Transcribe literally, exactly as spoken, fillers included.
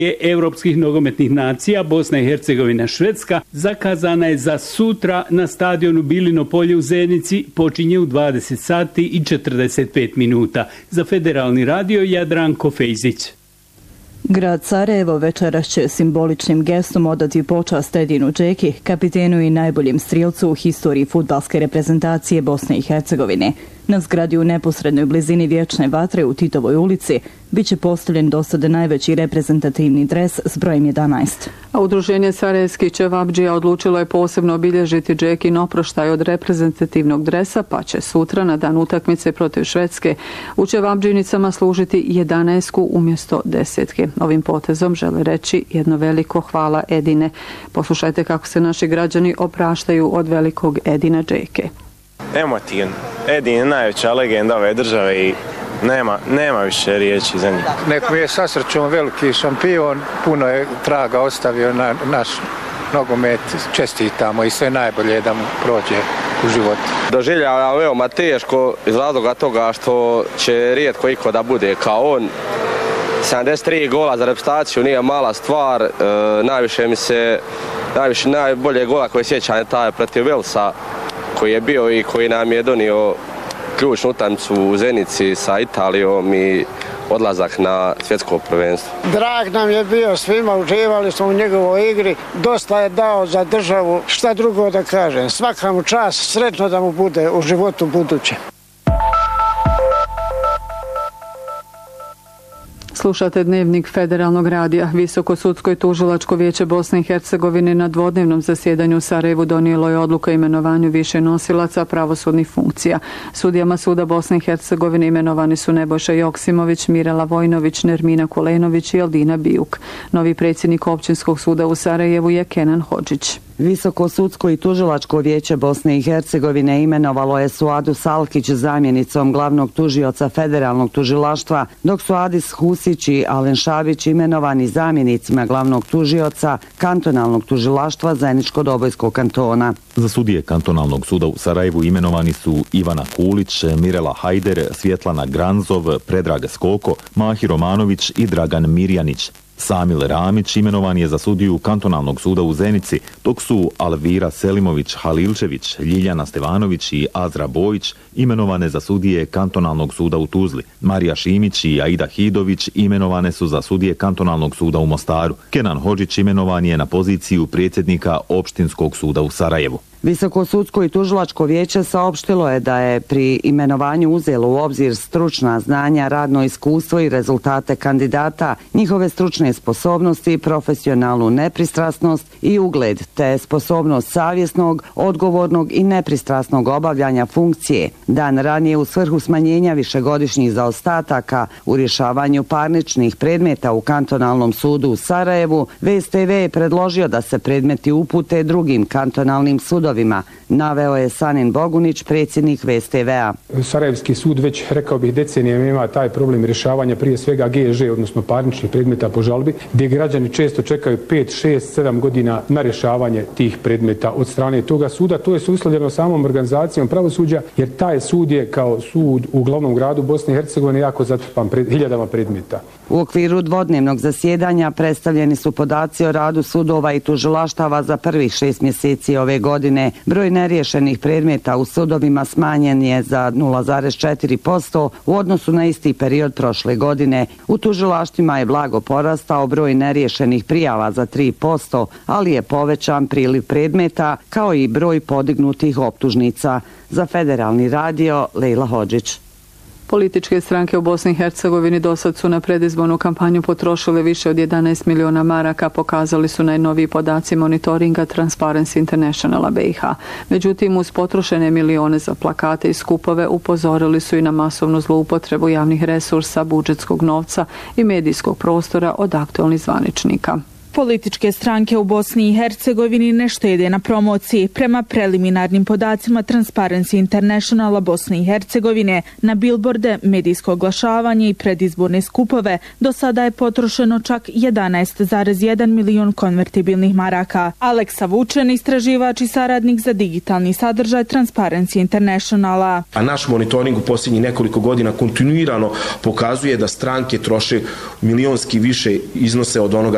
Europskih nogometnih nacija Bosna i Hercegovina Švedska zakazana je za sutra na stadionu Bilino polje u Zenici, počinje u dvadeset sati i četrdeset pet minuta. Za Federalni radio Jadranko Fejzić. Grad Sarajevo večeras će simboličnim gestom odati počast Edinu Džeki, kapitenu i najboljem strijelcu u historiji fudbalske reprezentacije Bosne i Hercegovine. Na zgradi u neposrednoj blizini Vječne vatre u Titovoj ulici biće postavljen do sada najveći reprezentativni dres s brojem jedanaest. A udruženje sarajevskih ćevabdžija odlučilo je posebno obilježiti Džekin oproštaj od reprezentativnog dresa, pa će sutra na dan utakmice protiv Švedske u ćevabdžinicama služiti jedanaestku umjesto desetke. Ovim potezom žele reći jedno veliko hvala Edine. Poslušajte kako se naši građani opraštaju od velikog Edina Džeke. Emotivan. Edin je najveća legenda ove države i nema, nema više riječi za njih. Neko je sa srećom veliki šampion, puno je traga ostavio na naš nogomet, čestitamo i sve najbolje da mu prođe u životu. Doživljava veoma teško iz razloga toga što će rijetko iko da bude kao on. sedamdeset tri gola za reprezentaciju nije mala stvar, e, najviše mi se, najviše najbolje gola koje sjećam je taj protiv Velsa, koji je bio i koji nam je donio ključnu utakmicu u Zenici sa Italijom i odlazak na svjetsko prvenstvo. Drag nam je bio svima, uživali smo u njegovoj igri, dosta je dao za državu, šta drugo da kažem. Svaka mu čast, sretno da mu bude u životu buduće. Slušate dnevnik Federalnog radija. Visoko sudsko i tužilačko vijeće Bosne i Hercegovine na dvodnevnom zasjedanju u Sarajevu donijelo je odluku o imenovanju više nosilaca pravosudnih funkcija. Sudijama suda Bosne i Hercegovine imenovani su Nebojša Joksimović, Mirela Vojnović, Nermina Kulenović i Eldina Bijuk. Novi predsjednik općinskog suda u Sarajevu je Kenan Hodžić. Visoko sudsko i tužilačko vijeće Bosne i Hercegovine imenovalo je Suadu Salkić zamjenicom glavnog tužioca federalnog tužilaštva, dok su Adis Husić i Alen Šabić imenovani zamjenicima glavnog tužioca kantonalnog tužilaštva Zeničko-Dobojskog kantona. Za sudije kantonalnog suda u Sarajevu imenovani su Ivana Kulić, Mirela Hajder, Svjetlana Granzov, Predrag Skoko, Mahi Romanović i Dragan Mirjanić. Samil Ramić imenovan je za sudiju kantonalnog suda u Zenici, dok su Alvira Selimović Halilčević, Ljiljana Stevanović i Azra Bojić imenovane za sudije kantonalnog suda u Tuzli. Marija Šimić i Aida Hidović imenovane su za sudije kantonalnog suda u Mostaru. Kenan Hodžić imenovan je na poziciju predsjednika opštinskog suda u Sarajevu. Visoko sudsko i tužilačko vijeće saopštilo je da je pri imenovanju uzelo u obzir stručna znanja, radno iskustvo i rezultate kandidata, njihove stručne sposobnosti, profesionalnu nepristrasnost i ugled, te sposobnost savjesnog, odgovornog i nepristrasnog obavljanja funkcije. Dan ranije u svrhu smanjenja višegodišnjih zaostataka u rješavanju parničnih predmeta u kantonalnom sudu u Sarajevu, V S T V je predložio da se predmeti upute drugim kantonalnim sudovima. Naveo je Sanin Bogunić, predsjednik V S T V-a. Sarajevski sud već, rekao bih, decenijama ima taj problem rješavanja prije svega G Ž, odnosno parničnih predmeta po žalbi, gdje građani često čekaju pet, šest, sedam godina na rješavanje tih predmeta od strane toga suda. To je uslovljeno samom organizacijom pravosuđa, jer taj sud je kao sud u glavnom gradu Bosne i Hercegovine jako zatrpan pred, hiljadama predmeta. U okviru dvodnevnog zasjedanja predstavljeni su podaci o radu sudova i tužilaštava za prvih šest mjeseci ove godine. Broj neriješenih predmeta u sudovima smanjen je za nula zarez četiri posto u odnosu na isti period prošle godine. U tužilaštvima je blago porastao broj neriješenih prijava za tri posto, ali je povećan priliv predmeta kao i broj podignutih optužnica. Za Federalni radio, Lejla Hodžić. Političke stranke u Bosni i Hercegovini dosad su na predizbornu kampanju potrošile više od jedanaest miliona maraka, pokazali su najnoviji podaci monitoringa Transparency Internationala B i H. Međutim, uz potrošene milione za plakate i skupove upozorili su i na masovnu zloupotrebu javnih resursa, budžetskog novca i medijskog prostora od aktualnih zvaničnika. Političke stranke u Bosni i Hercegovini ne štede na promociji. Prema preliminarnim podacima Transparency Internationala Bosne i Hercegovine na bilborde, medijsko oglašavanje i predizborne skupove do sada je potrošeno čak jedanaest zarez jedan milion konvertibilnih maraka. Aleksa Vučen, istraživač i saradnik za digitalni sadržaj Transparency Internationala. A naš monitoring u posljednjih nekoliko godina kontinuirano pokazuje da stranke troše milionski više iznose od onoga